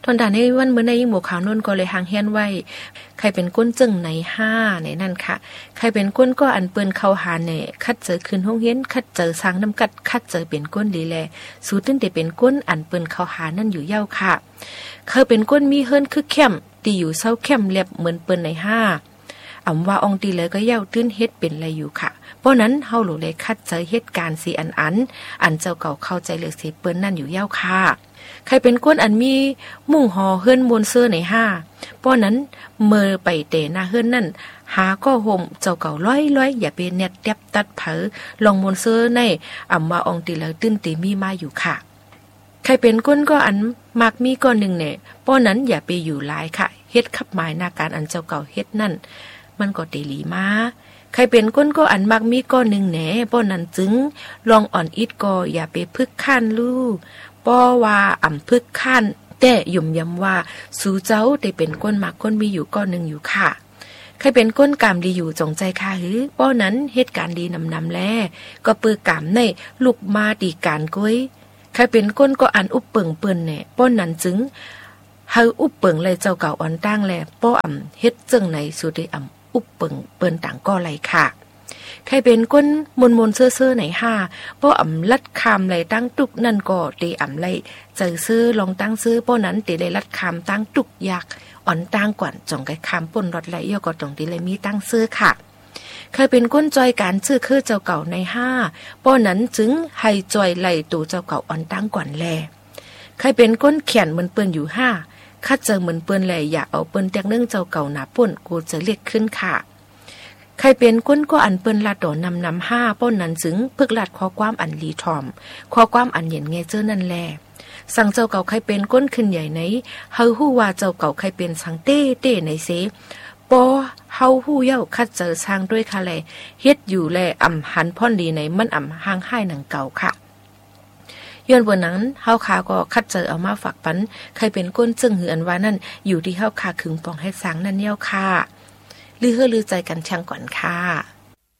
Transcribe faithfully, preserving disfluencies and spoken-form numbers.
ตอนด่าในวันเมื่อในยิ่งหมู่ขาวนนก็เลยหางเฮียนไว้ใครเป็นก้นจึงในห้าในนั่นค่ะใครเป็นก้นก็อันเปิ้นเข้าหาแน่คัดเจอคืนห้องเฮียนคัดเจอสร้างน้ำกัดคัดเจอเป็นก้นดีแลสู้ตึ้งแต่เป็นก้นอันเปิ้นเข้าหานั่นอยู่เย้าค่ะเคยเป็นก้นมีเฮิรนคือเข้มตีอยู่เศร้าเข้มเล็บเหมือนเปิ้นในห้าอำว่าอองตีเลยก็เย้าตื้นเฮ็ดเป็นไรอยู่ค่ะเพราะนั้นเฮาหลูเลยคัดเจอเหตุการณ์สิอันอันอันเจ้าเก่าเข้าใจเลยสิเปิ้นนั่นอยู่เย้าค่ะใครเป็นก้นอันมีมุ่งหอเฮิรนมวนเสื้อในห้าเพราะนั้นเมื่อไปเตะหน้าเฮิรนนั่นหาก็ห่มเจ้าเก่าร้อยร้อยอย่าเป็นเน็ตเต็บตัดเผอลองมวนเสื้อในอำว่าอองตีเลยตื้นตีมีมาอยู่ค่ะใครเป็นก้นก็อันมักมีก้อนหนึ่งเนี่ยเพราะนั้นอย่าไปอยู่หลายค่ะเฮ็ดขับหมายหน้าการอันเจ้าเก่าเฮ็ดนั่นมันก็เตลีมาใครเป็นก้นก็อันมักมีก้อนหนึ่งแหน่เพราะนั้นจึงลองอ่อนอิดก็อย่าไปพึกขั้นลู่ป้อว่าอ่ำพึกขั้นแต่ยุ่มย้ำว่าสู่เจ้าได้เป็นก้นมักก้นมีอยู่ก้อนหนึ่งอยู่ค่ะใครเป็นก้นกามดีอยู่จงใจค่ะหือป้อนั้นเหตุการณ์ดีนำนำแลก็ปือกามในลูกมาตีการก้อยใครเป็นก้นก็อันอุบเปิงเปิ้นแหน่ป้อนั้นจึงเฮาอุบเปิงเลยเจ้าเก่าอ่อนตั้งแลป้ออ่ำเฮ็ดจึงในสุดได้อ่ำอุบเปิงเปิ้นต่างก็ไรค่ะใครเป็นก้นมนมนเสื้อเสื้อไหนห้าป้ออ่ำลัดคำไหลตั้งตุกนั่นก็เตอ่ำไหลเจอซื้อลองตั้งซื้อป้อนั้นเตเลยลัดคำตั้งตุกอยากอ่อนตั้งก่อนจ่องไก่คำป่นรถไหลย่อก็จ่องเตเลยมีตั้งซื้อค่ะใครเป็นก้นจอยการซื้อคือเจ้าเก่าในห้าป้อนั้นจึงให้จอยไหลตูเจ้าเก่าอ่อนตั้งก่อนแลใครเป็นก้นเขียนเหมือนเปิ้นอยู่ห้าคัดเจอเหมือนเปิ้นแลอย่าเอาเปิ้นแตกเนื่องเจ้าเก่าหนาป่นกูจะเรียกขึ้นค่ะใครเป็นก้นก็อันเปิ้นลาดต่อนำนำห้าป้นนั้นจึงพึกลาดข้อความอันลีทอมข้อความอันเย็นเงเจอนั่นแลสั่งเจ้าเก่าใครเป็นก้นขึ้นใหญ่ไหนเฮาฮู้ว่าเจ้าเก่าใครเป็นสังเต้เต้ไหนเสปอเฮาฮู้เย้าคัดเจอสร้างด้วยค่ะแลเฮ็ดอยู่แลอ่ำหันพ่อนดีไหนมันอ่ำห่างให้หนังเก่าค่ะย้อนบนนั้นเฮาคาก็คัดเจอเอามาฝากปันใครเป็นก้นจึงหืออันว่านั่นอยู่ที่เฮาคาขึงปองให้สร้างนั่นเย้าค่ะลือเฮือลือใจกันช่างก่อนค่ะ